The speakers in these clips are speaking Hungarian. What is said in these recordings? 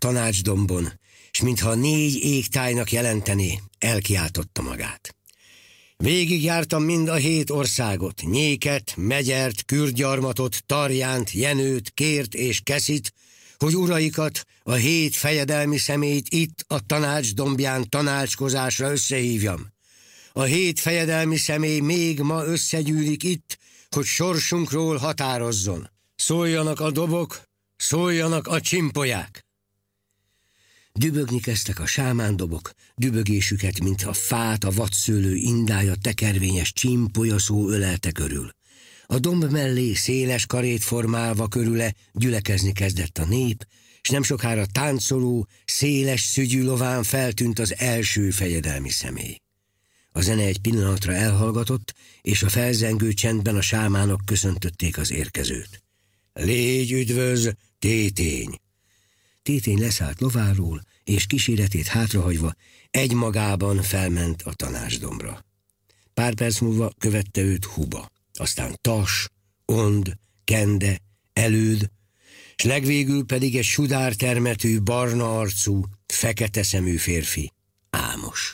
tanácsdombon, s mintha 4 égtájnak jelentené, elkiáltotta magát. Végigjártam mind a 7 országot, Nyéket, Megyert, Kürtgyarmatot, Tarjánt, Jenőt, Kért és Keszit, hogy uraikat, a 7 fejedelmi személyt itt a tanácsdombján tanácskozásra összehívjam. A 7 fejedelmi személy még ma összegyűlik itt, hogy sorsunkról határozzon. Szóljanak a dobok, szóljanak a csimpolyák! Dübögni kezdtek a sámándobok, dübögésüket, mint a fát a vadszőlő indája tekervényes csimpolyaszó ölelte körül. A domb mellé széles karét formálva körüle gyülekezni kezdett a nép, s nem sokára táncoló, széles szügyű lován feltűnt az első fejedelmi személy. A zene egy pillanatra elhallgatott, és a felzengő csendben a sámánok köszöntötték az érkezőt. Légy üdvöz, Tétény! Tétény leszállt lováról, és kíséretét hátrahagyva egymagában felment a tanácsdombra. Pár perc múlva követte őt Huba, aztán Tas, Ond, Kende, Előd, s legvégül pedig egy sudártermetű, barna arcú, fekete szemű férfi, Álmos.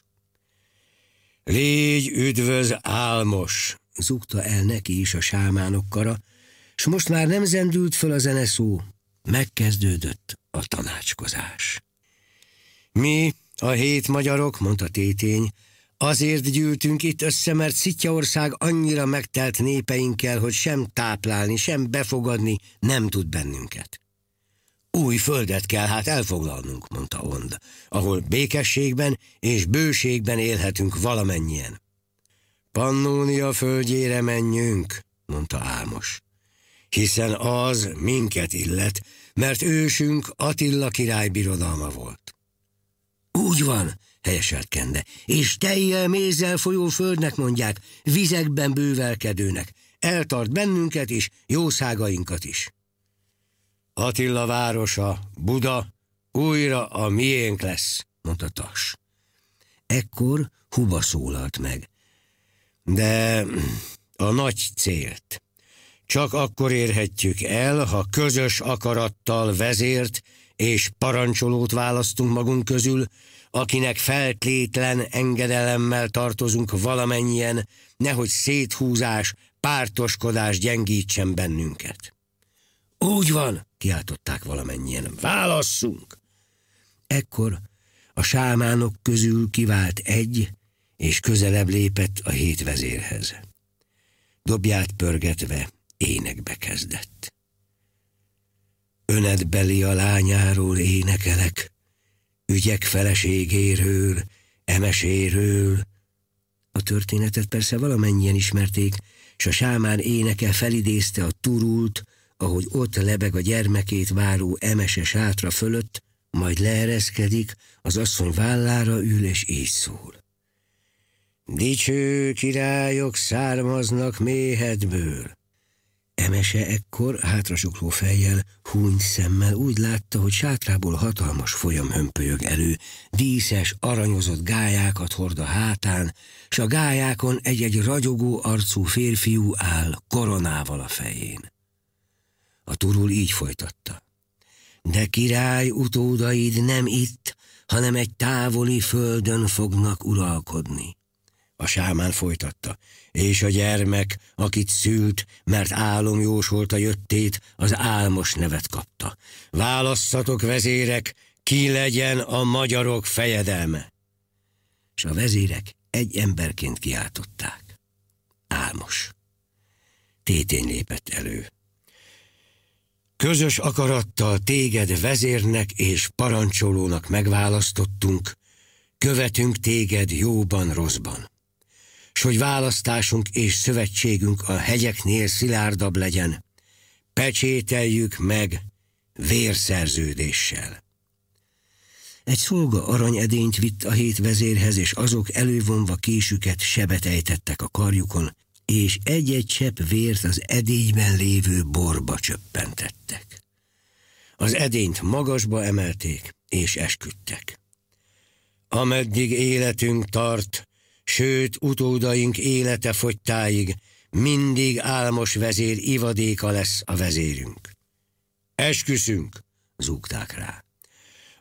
Légy üdvöz, Álmos! Zúgta el neki is a sámánok kara, s most már nem zendült föl a zeneszó, megkezdődött a tanácskozás. Mi, a 7 magyarok, mondta Tétény, azért gyűltünk itt össze, mert Szitjaország annyira megtelt népeinkkel, hogy sem táplálni, sem befogadni nem tud bennünket. Új földet kell hát elfoglalnunk, mondta Ond, ahol békességben és bőségben élhetünk valamennyien. Pannónia földjére menjünk, mondta Álmos, hiszen az minket illet, mert ősünk Attila király birodalma volt. Úgy van, helyeselt Kende, és tejjel, mézzel folyó földnek mondják, vizekben bővelkedőnek, eltart bennünket is, jószágainkat is. Attila városa, Buda, újra a miénk lesz, mondta Tas. Ekkor Huba szólalt meg. De a nagy célt csak akkor érhetjük el, ha közös akarattal vezért és parancsolót választunk magunk közül, akinek feltétlen engedelemmel tartozunk valamennyien, nehogy széthúzás, pártoskodás gyengítsen bennünket. Úgy van, kiáltották valamennyien, válasszunk! Ekkor a sámánok közül kivált egy, és közelebb lépett a 7 vezérhez. Dobját pörgetve énekbe kezdett. Önedbeli a lányáról énekelek, ügyek feleségéről, emeséről. A történetet persze valamennyien ismerték, s a sámán éneke felidézte a Turult, ahogy ott lebeg a gyermekét váró emese sátra fölött, majd leereszkedik, az asszony vállára ül, és így szól. Dicső királyok származnak méhedből. Emese ekkor hátrasukló fejjel, húnyt szemmel úgy látta, hogy sátrából hatalmas folyam hömpölyög elő, díszes, aranyozott gályákat hord a hátán, s a gályákon egy-egy ragyogó arcú férfiú áll koronával a fején. A Turul így folytatta. De király utódaid nem itt, hanem egy távoli földön fognak uralkodni. A sámán folytatta, és a gyermek, akit szült, mert álom jósolta jöttét, az Álmos nevet kapta. Válasszatok, vezérek, ki legyen a magyarok fejedelme. És a vezérek egy emberként kiáltották. Álmos. Tétény lépett elő. Közös akarattal téged vezérnek és parancsolónak megválasztottunk, követünk téged jóban, rosszban. S hogy választásunk és szövetségünk a hegyeknél szilárdabb legyen, pecsételjük meg vérszerződéssel. Egy szolga aranyedényt vitt a 7 vezérhez, és azok elővonva késüket sebet ejtettek a karjukon, és egy-egy csepp vért az edényben lévő borba csöppentettek. Az edényt magasba emelték, és esküdtek. Ameddig életünk tart, sőt utódaink élete fogytáig, mindig Álmos vezér ivadéka lesz a vezérünk. Esküszünk, zúgták rá.